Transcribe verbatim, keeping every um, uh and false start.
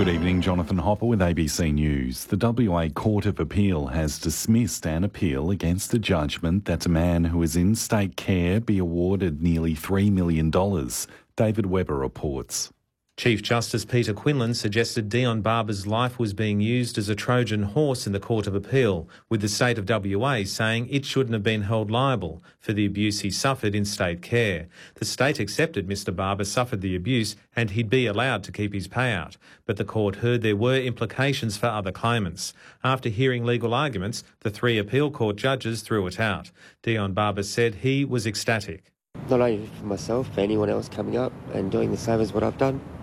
Good evening, Jonathan Hopper with A B C News. The W A Court of Appeal has dismissed an appeal against a judgment that a man who is in state care be awarded nearly three million dollars. David Webber reports. Chief Justice Peter Quinlan suggested Dion Barber's life was being used as a Trojan horse in the Court of Appeal, with the state of W A saying it shouldn't have been held liable for the abuse he suffered in state care. The state accepted Mister Barber suffered the abuse and he'd be allowed to keep his payout, but the court heard there were implications for other claimants. After hearing legal arguments, the three appeal court judges threw it out. Dion Barber said he was ecstatic. Not only for myself, but anyone else coming up and doing the same as what I've done.